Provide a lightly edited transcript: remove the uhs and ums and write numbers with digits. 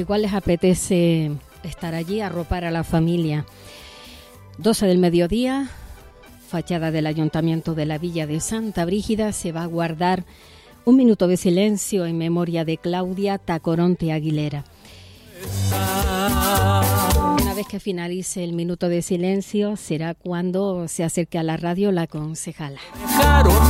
Igual les apetece estar allí, arropar a la familia. 12 del mediodía, fachada del Ayuntamiento de la Villa de Santa Brígida, se va a guardar un minuto de silencio en memoria de Claudia Tacoronte Aguilera. Una vez que finalice el minuto de silencio será cuando se acerque a la radio la concejala.